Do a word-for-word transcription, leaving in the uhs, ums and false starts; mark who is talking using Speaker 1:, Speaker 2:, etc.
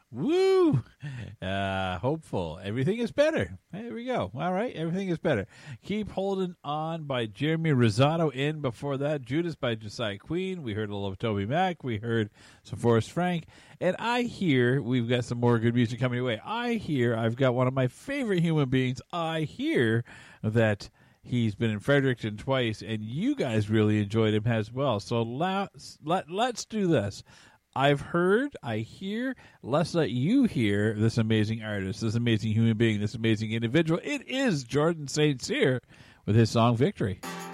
Speaker 1: Woo! Uh, hopeful. Everything is better. There we go. All right. Everything is better. Keep Holding On by Jeremy Rosado. In before that, Judas by Josiah Queen. We heard a little of Toby Mac. We heard some Forrest Frank. And I hear we've got some more good music coming your way. I hear I've got one of my favorite human beings. I hear that he's been in Fredericton twice, and you guys really enjoyed him as well. So let's, let, let's do this. I've heard, I hear, let's let you hear this amazing artist, this amazing human being, this amazing individual. It is Jordan Saint Cyr with his song Victory.